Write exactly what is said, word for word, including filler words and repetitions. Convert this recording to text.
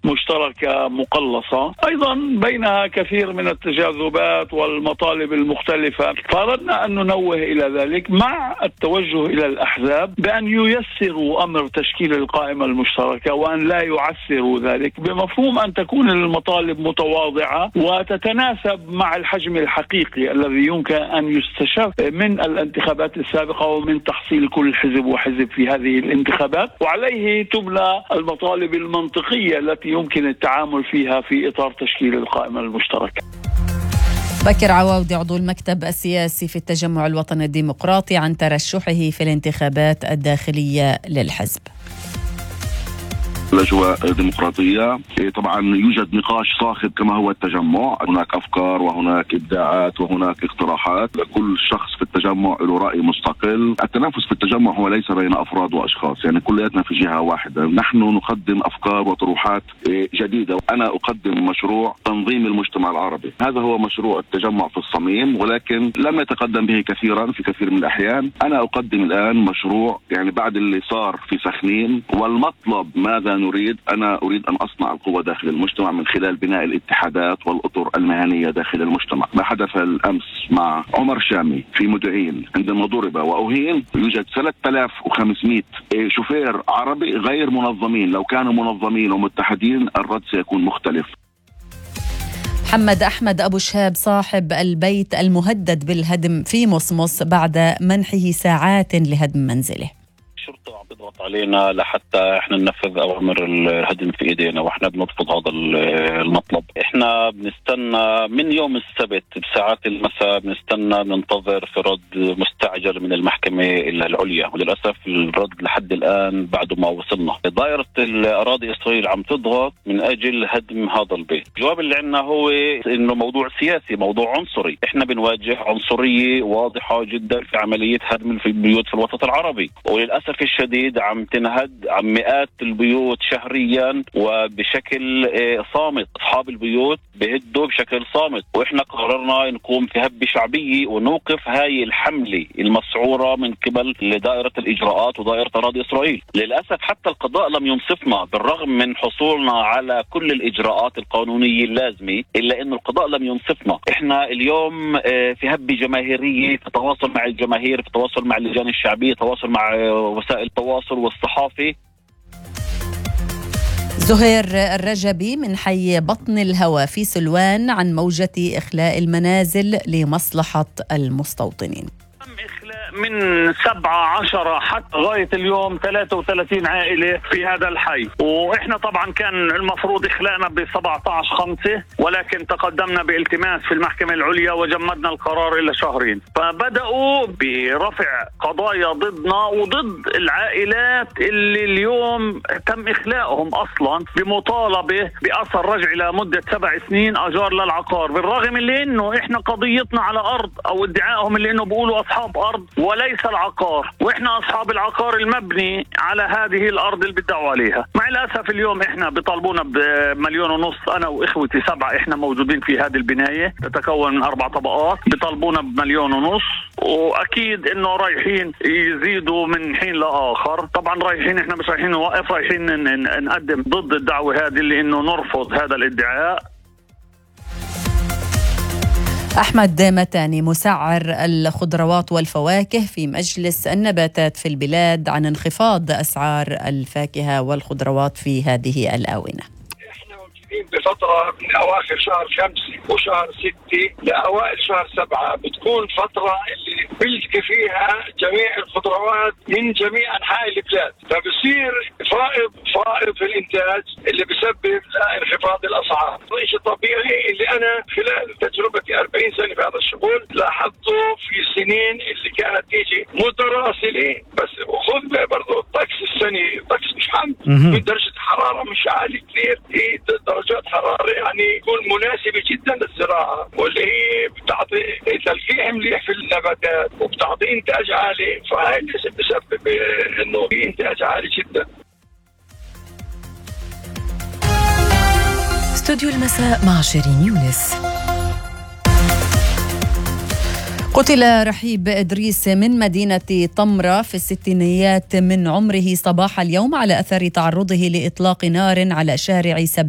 مشتركة مقلصة أيضا بينها كثير من التجاذبات والمطالب المختلفة. فأردنا أن ننوه إلى ذلك مع التوجه إلى الأحزاب بأن ييسروا أمر تشكيل القائمة المشتركة وأن لا يعسروا ذلك، بمفهوم أن تكون المطالب متواضعة وتتناسب مع الحجم الحقيقي الذي يمكن أن يستشف من الانتخابات السابقة ومن تحصيل كل حزب وحزب في هذه الانتخابات، وعليه تبنى المطالب المنطقية التي يمكن التعامل فيها في إطار تشكيل القائمة المشتركة. بكر عواودي عضو المكتب السياسي في التجمع الوطني الديمقراطي عن ترشحه في الانتخابات الداخلية للحزب. الأجواء ديمقراطية، طبعا يوجد نقاش صاخب كما هو التجمع، هناك أفكار وهناك إبداعات وهناك اقتراحات، كل شخص في التجمع له رأي مستقل. التنافس في التجمع هو ليس بين أفراد وأشخاص، يعني كلياتنا في جهة واحدة. نحن نقدم أفكار وطروحات جديدة. أنا أقدم مشروع تنظيم المجتمع العربي، هذا هو مشروع التجمع في الصميم، ولكن لم يتقدم به كثيرا في كثير من الأحيان. أنا أقدم الآن مشروع يعني بعد اللي صار في سخنين، والمطلب ماذا نريد. أنا أريد أن أصنع القوة داخل المجتمع من خلال بناء الاتحادات والأطر المهنية داخل المجتمع. ما حدث الأمس مع عمر شامي في مدعين عندما ضرب وأهين، يوجد ثلاثة آلاف وخمسمائة شوفير عربي غير منظمين. لو كانوا منظمين ومتحدين الرد سيكون مختلف. محمد أحمد أبو شهاب صاحب البيت المهدد بالهدم في مصمص بعد منحه ساعات لهدم منزله. الشرطة عم تضغط علينا لحتى احنا ننفذ اوامر الهدم في ايدينا، واحنا بنرفض هذا المطلب. احنا بنستنى من يوم السبت بساعات المساء، بنستنى ننتظر في رد مستعجل من المحكمة العليا، وللأسف الرد لحد الآن بعد ما وصلنا. دائرة الأراضي إسرائيل عم تضغط من أجل هدم هذا البيت. الجواب اللي عندنا هو إنه موضوع سياسي، موضوع عنصري. احنا بنواجه عنصرية واضحة جدا في عملية هدم في البيوت في الوسط العربي، وللأسف الشديد عم تنهد عن مئات البيوت شهريا وبشكل صامت. أصحاب البيوت بهدوا بشكل صامت، وإحنا قررنا نقوم في هبة شعبية ونوقف هاي الحملة المسعورة من قبل دائرة الإجراءات ودائرة أراضي إسرائيل. للأسف حتى القضاء لم ينصفنا بالرغم من حصولنا على كل الإجراءات القانونية اللازمة، إلا إنه القضاء لم ينصفنا. إحنا اليوم في هبة جماهيرية، في تواصل مع الجماهير، في تواصل مع اللجان الشعبية، تواصل مع وسائل التواصل والصحافة. زهير الرجبي من حي بطن الهوى في سلوان عن موجة إخلاء المنازل لمصلحة المستوطنين. من سبعة عشرة حتى غاية اليوم ثلاثة وثلاثين عائلة في هذا الحي، وإحنا طبعا كان المفروض إخلاءنا ب سبعة عشر خمسة، ولكن تقدمنا بالتماس في المحكمة العليا وجمدنا القرار إلى شهرين. فبدأوا برفع قضايا ضدنا وضد العائلات اللي اليوم تم إخلاءهم أصلا بمطالبة بأثر رجع إلى مدة سبع سنين أجار للعقار، بالرغم اللي إنه إحنا قضيتنا على أرض، أو ادعائهم اللي إنه بيقولوا أصحاب أرض وليس العقار، واحنا اصحاب العقار المبني على هذه الارض اللي بدعوا عليها. مع الاسف اليوم احنا بيطالبونا بمليون ونص، انا واخوتي سبعه احنا موجودين في هذه البنايه تتكون من اربع طبقات، بيطالبونا بمليون ونص، واكيد انه رايحين يزيدوا من حين لاخر. طبعا رايحين، احنا مش رايحين نوقف، رايحين نقدم ضد الدعوه هذه اللي انه نرفض هذا الادعاء. أحمد متاني مسعر الخضروات والفواكه في مجلس النباتات في البلاد عن انخفاض أسعار الفاكهة والخضروات في هذه الآونة. بفترة من أواخر شهر خمسة وشهر ستة لأوائل شهر سبعة بتكون فترة اللي بيلتقي فيها جميع الخضروات من جميع أنحاء البلاد، فبصير فائض فائض في الإنتاج اللي بسبب انخفاض الأسعار. الشيء الطبيعي اللي أنا خلال تجربتي أربعين سنة في هذا الشغل لاحظته في السنين اللي كانت تيجي متراسلة، بس وخذ برضو الطقس السنة الطقس مش حمد من درجة حرارة مش عالي كثير، درجات حرارة يعني يكون مناسبة جدا للزراعة، واللي هي بتعطي تلقيح مليح في النباتات وبتعطي إنتاج عالي، فهي بسبب إنه في إنتاج عالي جدا. استوديو المساء مع شيرين يونس. قتل رحيب إدريس من مدينة طمرة في الستينيات من عمره صباح اليوم على أثر تعرضه لإطلاق نار على شارع